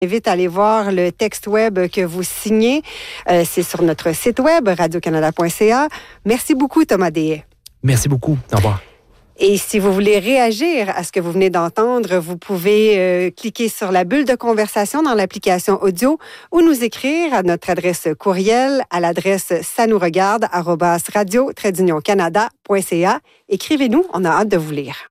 J'invite à aller voir le texte web que vous signez. C'est sur notre site web, radiocanada.ca. Merci beaucoup, Thomas Deshaies. Merci beaucoup. Au revoir. Et si vous voulez réagir à ce que vous venez d'entendre, vous pouvez cliquer sur la bulle de conversation dans l'application audio ou nous écrire à notre adresse courriel à l'adresse sanouregarde@radio-canada.ca. Écrivez-nous, on a hâte de vous lire.